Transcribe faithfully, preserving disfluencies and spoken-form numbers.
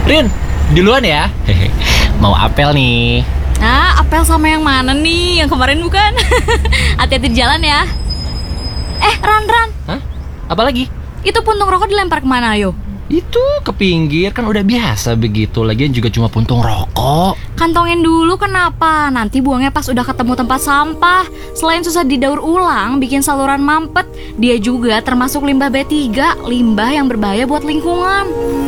Rin, duluan ya. Mau apel nih. Nah, apel sama yang mana nih? Yang kemarin bukan? Hati-hati di jalan ya. Eh, Ran, Ran. Hah? Apa lagi? Itu puntung rokok dilempar kemana, ayo? Itu ke pinggir, kan udah biasa begitu. Lagian juga cuma puntung rokok. Kantongin dulu, kenapa? Nanti buangnya pas udah ketemu tempat sampah. Selain susah didaur ulang, bikin saluran mampet, dia juga termasuk limbah B tiga, limbah yang berbahaya buat lingkungan.